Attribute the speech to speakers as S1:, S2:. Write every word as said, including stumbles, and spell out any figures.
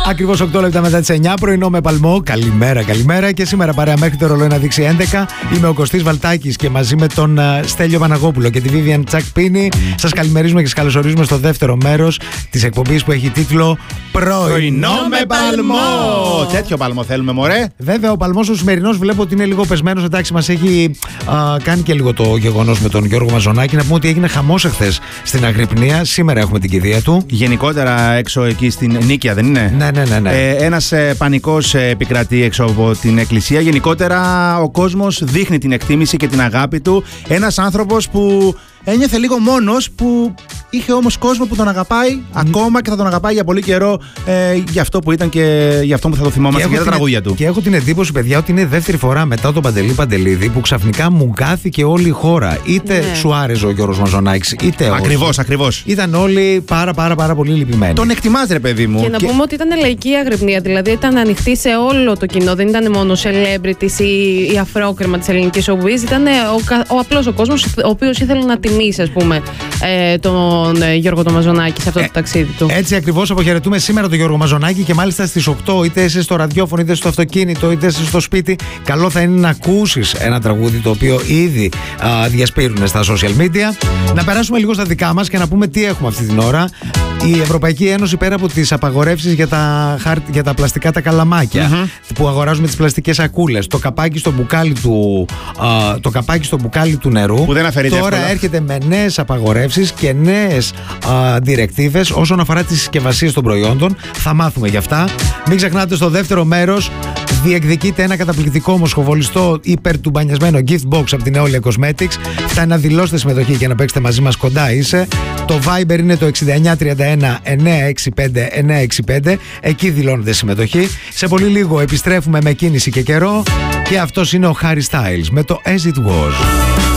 S1: Ακριβώς οκτώ λεπτά μετά τις εννιά, πρωινό με παλμό. Καλημέρα, καλημέρα. Και σήμερα παρέα μέχρι το ρολόι να δείξει έντεκα. Είμαι ο Κωστής Βαλτάκης και μαζί με τον uh, Στέλιο Παναγόπουλο και τη Vivian Τσακπίνη σας καλημερίζουμε και σας καλωσορίζουμε στο δεύτερο μέρος της εκπομπής που έχει τίτλο Πρωινό με παλμό.
S2: Τέτοιο παλμό θέλουμε, μωρέ.
S1: Βέβαια, ο παλμός ο σημερινός βλέπω ότι είναι λίγο πεσμένος. Εντάξει, μας έχει α, κάνει και λίγο το γεγονός με τον Γιώργο Μαζονάκη. Να πούμε ότι έγινε χαμός εχθές στην Αγρυπνία. Σήμερα έχουμε την κηδεία του.
S2: Γενικότερα έξω εκεί στην Νίκαια, δεν είναι?
S1: Ναι, ναι, ναι. ναι.
S2: Ε, ένας ε, πανικός ε, επικρατεί έξω από την εκκλησία. Γενικότερα ο κόσμος δείχνει την εκτίμηση και την αγάπη του. Ένας άνθρωπος που ένιωθε λίγο μόνος, που είχε όμως κόσμο που τον αγαπάει mm. ακόμα και θα τον αγαπάει για πολύ καιρό ε, για αυτό που ήταν και για αυτό που θα το θυμόμαστε και για τα τραγούδια του.
S1: Και έχω την εντύπωση, παιδιά, ότι είναι δεύτερη φορά μετά τον Παντελή Παντελίδη που ξαφνικά μου κάθηκε όλη η χώρα. Είτε ναι. σου άρεσε ο Γιώργος Μαζονάκης, είτε όχι.
S2: Ακριβώς, ακριβώς.
S1: Ήταν όλοι πάρα πάρα πάρα πολύ λυπημένοι.
S2: Τον εκτιμάς, ρε παιδί μου.
S3: Και να πούμε ότι ήταν λαϊκή Αγρυπνία, δηλαδή ήταν ανοιχτή σε όλο το κοινό. Δεν ήταν μόνο celebrities ή η αφρόκρεμα της ελληνικής showbiz. Ήταν ο, ο απλός ο κόσμος, ο οποίος ήθελε να τιμήσει, ας πούμε, ε, τον ε, Γιώργο τον Μαζονάκη σε αυτό ε, το ταξίδι του.
S1: Έτσι ακριβώς αποχαιρετούμε σήμερα τον Γιώργο Μαζονάκη και μάλιστα στις οκτώ, είτε είσαι στο ραδιόφωνο, είτε στο αυτοκίνητο, είτε είσαι στο σπίτι. Καλό θα είναι να ακούσεις ένα τραγούδι το οποίο ήδη α, διασπείρουν στα social media. Να περάσουμε λίγο στα δικά μας και να πούμε τι έχουμε αυτή την ώρα. Η Ευρωπαϊκή Ένωση, πέρα από τις απαγορεύσεις για τα, για τα πλαστικά τα καλαμάκια mm-hmm. που αγοράζουμε τις πλαστικές σακούλες, το καπάκι στο μπουκάλι του, α, το καπάκι στο μπουκάλι του νερού,
S2: που δεν αφαιρείται
S1: τώρα
S2: εύκολα. Έρχεται
S1: με νέες απαγορεύσεις και νέες διρεκτίβες όσον αφορά τις συσκευασίες των προϊόντων. Θα μάθουμε γι' αυτά. Μην ξεχνάτε, στο δεύτερο μέρος διεκδικείτε ένα καταπληκτικό μοσχοβολιστό υπερτουμπανιασμένο gift box από την Eolia Cosmetics. Θα να δηλώσετε συμμετοχή και να παίξετε μαζί μας. Κοντά είσαι. Το Viber είναι το εξήντα εννιά τριάντα ένα εννιακόσια εξήντα πέντε εννιακόσια εξήντα πέντε. Εκεί δηλώνετε συμμετοχή. Σε πολύ λίγο επιστρέφουμε με κίνηση και καιρό. Και αυτός είναι ο Harry Styles με το As It Was.